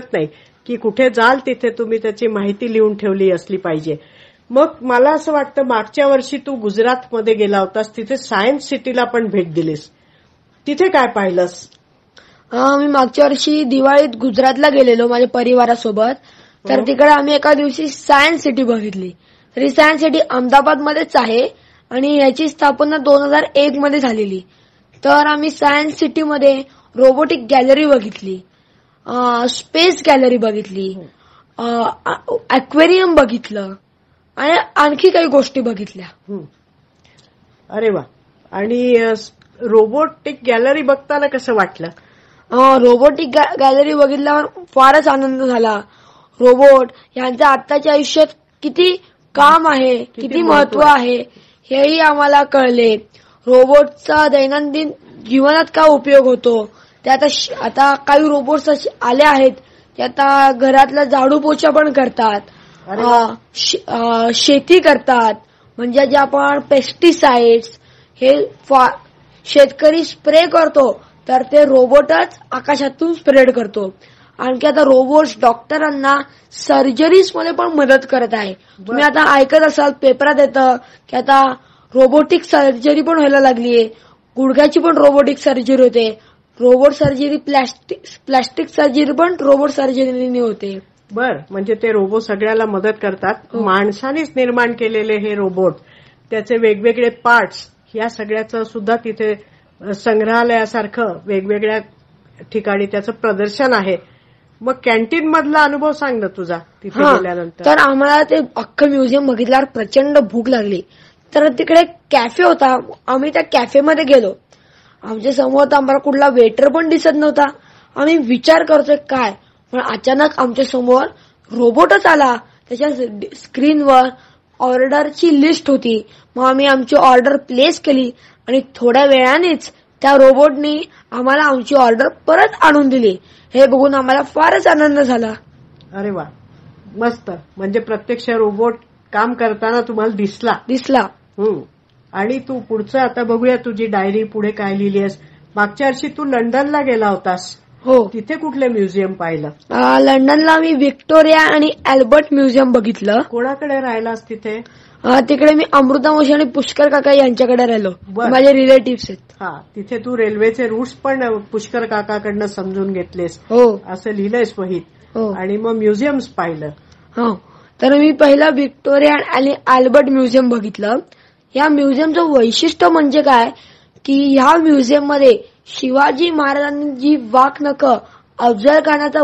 वाटत नाही की कुठे जाल तिथे तुम्ही त्याची माहिती लिहून ठेवली असली पाहिजे. मग मला असं वाटतं मागच्या वर्षी तू गुजरातमध्ये गेला होतास, तिथे सायन्स सिटीला पण भेट दिलीस. तिथे काय पाहिलंस? मी मागच्या वर्षी दिवाळीत गुजरातला गेलेलो माझ्या परिवारासोबत. तर तिकडे आम्ही एका दिवशी सायन्स सिटी बघितली. तर ही सायन्स सिटी अहमदाबादमध्येच आहे आणि याची स्थापना 2001 मध्ये झालेली. तर आम्ही सायन्स सिटीमध्ये रोबोटिक गॅलरी बघितली, स्पेस गॅलरी बघितली, ॲक्वेरियम बघितलं आणि आणखी काही गोष्टी बघितल्या. अरे वा. आणि रोबोटिक गॅलरी बघताना कसं वाटलं? रोबोटिक गॅलरी बघितल्यावर फारच आनंद झाला. रोबोट यांचं आत्ताच्या आयुष्यात किती काम आहे, किती महत्व आहे हेही आम्हाला कळले. रोबोटचा दैनंदिन जीवनात काय उपयोग होतो ते आता काही रोबोट्स आले आहेत ते आता घरातला झाडू पोछा पण करतात, शेती करतात. म्हणजे जे आपण पेस्टिसाइड्स हे शेतकरी स्प्रे करतो तर ते रोबोटच आकाशातून स्प्रेड करतो. आणखी आता रोबोट्स डॉक्टरांना सर्जरीज मध्ये पण मदत करत आहे. तुम्ही आता ऐकत असाल पेपरात येतं की आता रोबोटिक सर्जरी पण व्हायला लागलीये. गुडघ्याची पण रोबोटिक सर्जरी होते. रोबोट सर्जरी, प्लास्टिक सर्जरी पण रोबोट सर्जरीने होते. बर, म्हणजे ते रोबोट सगळ्याला मदत करतात. माणसानेच निर्माण केलेले हे रोबोट, त्याचे वेगवेगळे पार्ट्स, या सगळ्याचं सुद्धा तिथे संग्रहालयासारखं वेगवेगळ्या ठिकाणी त्याचं प्रदर्शन आहे. मग कॅन्टीन मधला अनुभव सांग ना तुझा तिथे गेल्यानंतर. तर आम्हाला ते अख्खं म्युझियम बघितल्यावर प्रचंड भूक लागली. तर तिकडे कॅफे होता. आम्ही त्या कॅफेमध्ये गेलो. आमच्या समोर आम्हाला कुठला वेटर पण दिसत नव्हता. आम्ही विचार करतोय काय, पण अचानक आमच्या समोर रोबोटच आला. त्याच्या स्क्रीनवर ऑर्डरची लिस्ट होती. मग आम्ही आमची ऑर्डर प्लेस केली आणि थोड्या वेळानेच त्या रोबोटनी आम्हाला आमची ऑर्डर परत आणून दिली. हे बघून आम्हाला फारच आनंद झाला. अरे वा, मस्त. म्हणजे प्रत्यक्ष रोबोट काम करताना तुम्हाला दिसला. आणि तू पुढचं आता बघूया तुझी डायरी पुढे काय लिहिली आहेस. मागच्या वर्षी तू लंडनला गेला होतास. हो. तिथे कुठले म्युझियम पाहिलं? लंडनला मी व्हिक्टोरिया आणि अल्बर्ट म्युझियम बघितलं. कोणाकडे राहिलास तिथे? तिकडे मी अमृता मोशी आणि पुष्कर काका यांच्याकडे राहिलो. माझे रिलेटिव्ह आहेत. तिथे तू रेल्वेचे रूट्स पण पुष्कर काकाकडनं समजून घेतलेस. हो, असं लिहिलंयस वहीत. हो. आणि मग म्युझियम्स पाहिलं. हो. तर मी पहिलं व्हिक्टोरिया आणि अल्बर्ट म्युझियम बघितलं. या म्युझियमचं वैशिष्ट्य म्हणजे काय की ह्या म्युझियम मध्ये शिवाजी महाराजांनी जी वाघनखं अफजल खानाचा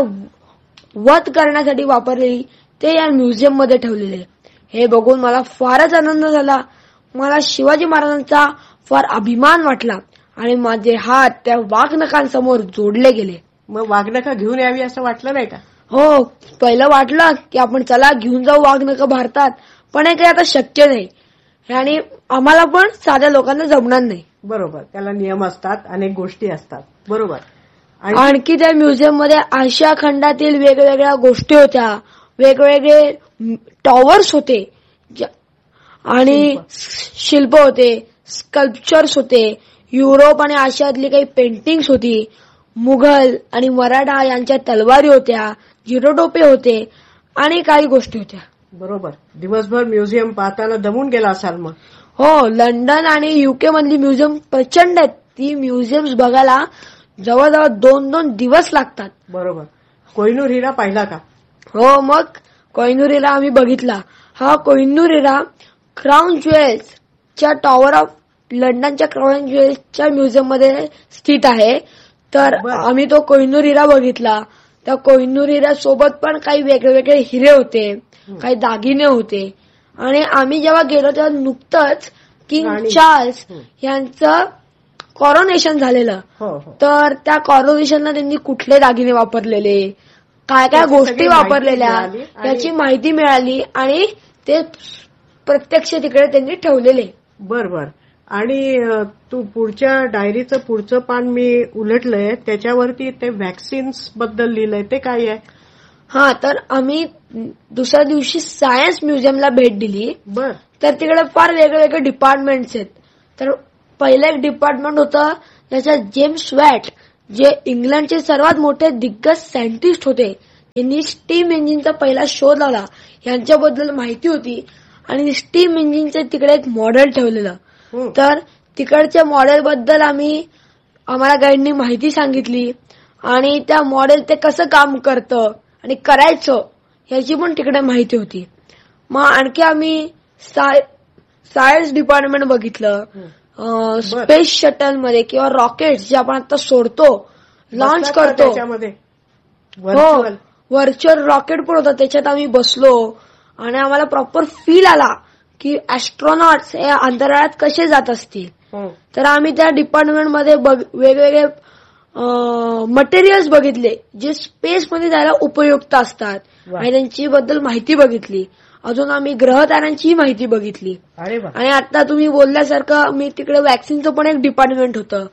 वध करण्यासाठी वापरलेली ते या म्युझियम मध्ये ठेवलेले. हे बघून मला फारच आनंद झाला. मला शिवाजी महाराजांचा फार अभिमान वाटला आणि माझे हात त्या वाघनखांसमोर जोडले गेले. मग वाघनखं घेऊन यावी असं वाटलं नाही का? हो, पहिलं वाटलं की आपण चला घेऊन जाऊ वाघनखं भारतात, पण हे काही आता शक्य नाही आणि आम्हाला पण साध्या लोकांना जमणार नाही. बरोबर, त्याला नियम असतात, अनेक गोष्टी असतात. बरोबर. आणखी त्या म्युझियम मध्ये आशिया खंडातील वेगवेगळ्या गोष्टी होत्या. वेगवेगळे टॉवर्स होते आणि शिल्प होते, स्कल्पचर्स होते. युरोप आणि आशियातली काही पेंटिंग्स होती. मुघल आणि मराठा यांच्या तलवारी होत्या, जिरोटोपे होते आणि काही गोष्टी होत्या. बरोबर. दिवसभर म्युझियम पाहताना दमून गेला असाल मग. हो, लंडन आणि युके मधली म्युझियम प्रचंड आहेत. ती म्युझियम्स बघायला जवळजवळ 2-2 दिवस लागतात. बरोबर. कोहिनूर हिरा पाहिला का? हो, मग कोहिनूर हिरा आम्ही बघितला. हा कोहिनूर हिरा क्राऊन ज्वेल्सच्या टॉवर ऑफ लंडनच्या क्राऊन ज्वेल्सच्या म्युझियम मध्ये स्थित आहे. तर आम्ही तो कोहिनूर हिरा बघितला. त्या कोहिनूर हिरा सोबत पण काही वेगवेगळे हिरे होते, काही दागिने होते. आणि आम्ही जेव्हा गेलो तेव्हा नुकतंच किंग चार्ल्स यांचं कॉरोनेशन झालेलं. तर त्या कॉरोनेशनला त्यांनी कुठले दागिने वापरलेले, काय काय गोष्टी वापरलेल्या याची माहिती मिळाली आणि ते प्रत्यक्ष तिकडे त्यांनी ठेवलेले. बरोबर. आणि तू पुढच्या डायरीचं पुढचं पान मी उलटलंय, त्याच्यावरती ते व्हॅक्सिन्स बद्दल लिहिलंय. ते काय आहे? तर आम्ही दुसऱ्या दिवशी सायन्स म्युझियमला भेट दिली. तर तिकडे फार वेगवेगळे डिपार्टमेंट्स आहेत. तर पहिलं एक डिपार्टमेंट होतं ज्याच्यात जेम्स वॅट जे इंग्लंडचे सर्वात मोठे दिग्गज सायंटिस्ट होते यांनी स्टीम इंजिनचा पहिला शोध लावला यांच्याबद्दल माहिती होती आणि स्टीम इंजिनचे तिकडे एक मॉडेल ठेवलेलं. तर तिकडच्या मॉडेल बद्दल आम्हाला गाईडनी माहिती सांगितली आणि त्या मॉडेल ते कसं काम करतं आणि करायचं याची पण तिकडे माहिती होती. मग आणखी आम्ही सायन्स डिपार्टमेंट बघितलं. स्पेस शटल मध्ये किंवा रॉकेट जे आपण आता सोडतो लॉन्च करतो हो व्हर्च्युअल रॉकेट पण होतं त्याच्यात आम्ही बसलो आणि आम्हाला प्रॉपर फील आला की ऍस्ट्रॉनॉट्स हे अंतराळात कसे जात असतील. तर आम्ही त्या डिपार्टमेंटमध्ये वेगवेगळे मटेरियल्स बघितले जे स्पेस मध्ये जायला उपयुक्त असतात आणि त्यांची बद्दल माहिती बघितली. अजून आम्ही ग्रह ताऱ्यांचीही माहिती बघितली. आणि आता तुम्ही बोलल्यासारखं मी तिकडे वॅक्सिनचं पण एक डिपार्टमेंट होतं.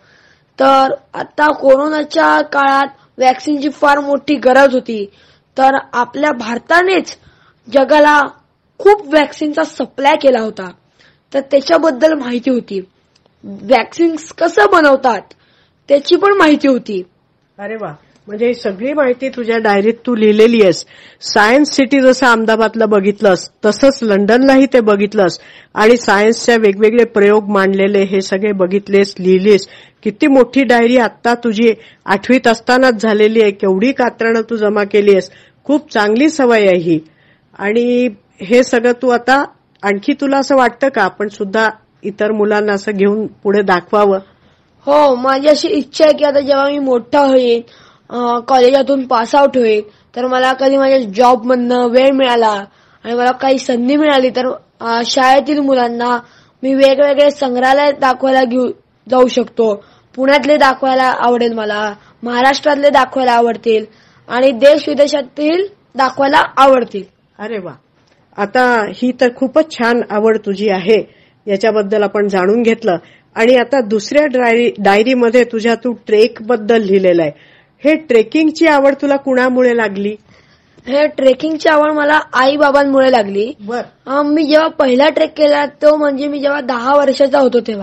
तर आता कोरोनाच्या काळात वॅक्सिनची फार मोठी गरज होती. तर आपल्या भारतानेच जगाला खूप वॅक्सिनचा सप्लाय केला होता. तर त्याच्याबद्दल माहिती होती. वॅक्सिन कसं बनवतात त्याची पण माहिती होती. अरे वा, म्हणजे ही सगळी माहिती तुझ्या डायरीत तू लिहिलेली आहेस. सायन्स सिटी जसं अहमदाबादला बघितलंस तसंच लंडनलाही ते बघितलंस आणि सायन्सच्या वेगवेगळे प्रयोग मांडलेले हे सगळे बघितलेस, लिहिलीस. किती मोठी डायरी आत्ता तुझी 8वीत असतानाच झालेली आहे. केवढी कात्रणं तू जमा केली आहेस. खूप चांगली सवय आहे ही. आणि हे सगळं तू आता आणखी तुला असं वाटतं का आपण सुद्धा इतर मुलांना असं घेऊन पुढे दाखवावं? हो, माझी अशी इच्छा आहे की आता जेव्हा मी मोठा होईन, कॉलेजातून पास आउट होईल, तर मला कधी माझ्या जॉबमधनं वेळ मिळाला आणि मला काही संधी मिळाली तर शाळेतील मुलांना मी वेगवेगळे संग्रहालय दाखवायला जाऊ शकतो. पुण्यातले दाखवायला आवडेल मला, महाराष्ट्रातले दाखवायला आवडतील आणि देश विदेशातील दाखवायला आवडतील. अरे वा, आता ही तर खूपच छान आवड तुझी आहे, याच्याबद्दल आपण जाणून घेतलं. आणि आता दुसऱ्या डायरीमध्ये तुझ्या तू ट्रेक बद्दल लिहिलेलं आहे. हे ट्रेकिंगची आवड तुला कुणामुळे लागली? हे ट्रेकिंगची आवड मला आई बाबांमुळे लागली. मी जेव्हा पहिला ट्रेक केला तो म्हणजे मी जेव्हा 10 वर्षाचा होतो तेव्हा.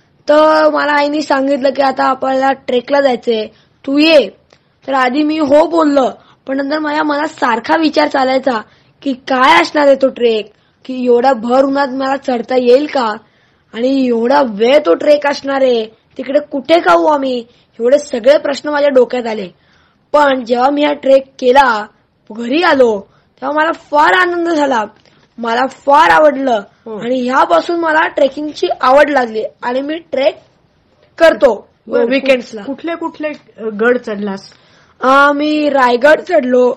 तर मला आईने सांगितलं की आता आपल्याला ट्रेकला जायचंय, तू ये. तर आधी मी हो बोललो, पण नंतर माझ्या मनात सारखा विचार चालायचा की काय असणार आहे तो ट्रेक, की एवढा भर उन्हात मला चढता येईल का आणि एवढा वेळ तो ट्रेक असणार आहे, तिकडे कुठे खाऊ आम्ही, एवढे सगळे प्रश्न माझ्या डोक्यात आले. पण जेव्हा मी हा ट्रेक केला, घरी आलो, तेव्हा मला फार आनंद झाला, मला फार आवडलं आणि ह्यापासून मला ट्रेकिंगची आवड लागली आणि मी ट्रेक करतो वीकेंड्सला. कुठले कुठले गड चढलास? मी रायगड चढलो,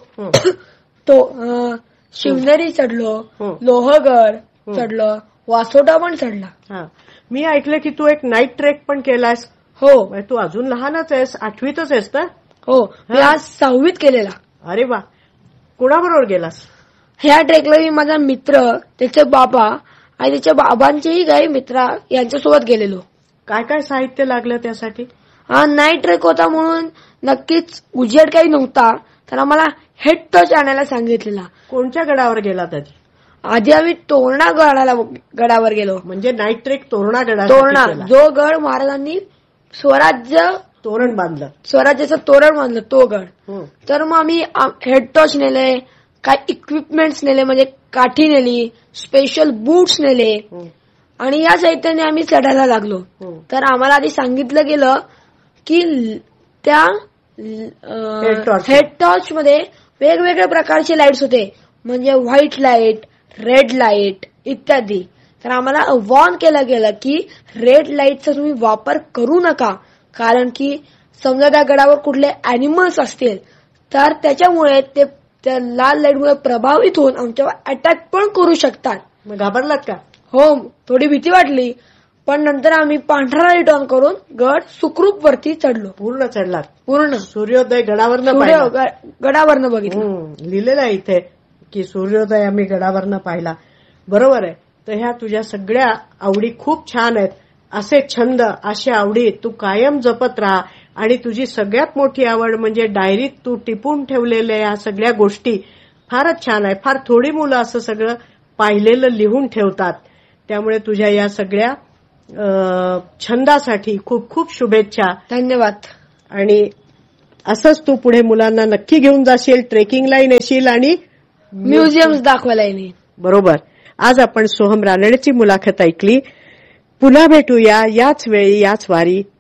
तो शिवनेरी चढलो, लोहगड चढलो, वासोटा पण चढला. मी ऐकलं की तू एक नाईट ट्रेक पण केलास. हो, तू अजून लहानच आहेस, 8वीतच आहेस ना? हो, मी आज 6वीत केलेला. अरे वा, कुणाबरोबर गेलास? ह्या ट्रेकला मी माझा मित्र, त्याचे बाबा आणि त्याच्या बाबांचेही काही मित्र यांच्यासोबत गेलेलो. काय काय साहित्य लागलं त्यासाठी? हा नाईट ट्रेक होता म्हणून नक्कीच उजेड काही नव्हता, तर आम्हाला हेड टॉर्च आणायला सांगितलेला. कोणत्या गडावर गेलात आधी? आधी आम्ही तोरणा गडावर गेलो. म्हणजे नाईट ट्रेक तोरणा तोरणा, जो गड महाराजांनी स्वराज्याचं तोरण बांधलं तो गड. तर मग आम्ही हेड टॉर्च नेले, काय इक्विपमेंट्स नेले, म्हणजे काठी नेली, स्पेशल बूट्स नेले आणि या साहित्याने आम्ही चढायला लागलो. तर आम्हाला आधी सांगितलं गेलं की त्या हेड टॉर्च मध्ये वेगवेगळ्या प्रकारचे लाईट्स होते, म्हणजे व्हाईट लाईट, रेड लाईट इत्यादी. तर आम्हाला वॉर्न केलं गेलं की रेड लाईटचा तुम्ही वापर करू नका, कारण की समजा त्या गडावर कुठले अॅनिमल्स असतील तर त्याच्यामुळे ते त्या लाल लाईटमुळे प्रभावित होऊन आमच्यावर अटॅक पण करू शकतात. घाबरलात का? हो, थोडी भीती वाटली, पण नंतर आम्ही पांढरा लाईट ऑन करून गड सुखरूप वरती चढलो. पूर्ण चढलात? पूर्ण. सूर्योदय गडावरनं बघितलं. लिहिलेलं आहे इथे की सूर्योदय आम्ही गडावरनं पाहिला. बरोबर आहे. तर ह्या तुझ्या सगळ्या आवडी खूप छान आहेत. असे छंद, अशा आवडी तू कायम जपत राहा. आणि तुझी सगळ्यात मोठी आवड म्हणजे डायरीत तू टिपून ठेवलेल्या या सगळ्या गोष्टी फारच छान आहे. फार थोडी मुलं असं सगळं पाहिलेलं लिहून ठेवतात. त्यामुळे तुझ्या या सगळ्या छंदासाठी खूप खूप शुभेच्छा. धन्यवाद. आणि असंच तू पुढे मुलांना नक्की घेऊन जाशील, ट्रेकिंगलाही नेशील आणि म्युझियम्स दाखवायला येईल. बरोबर. आज आपण सोहम रानडेची मुलाखत ऐकली. पुन्हा भेटूया याच वेळी याच वारी.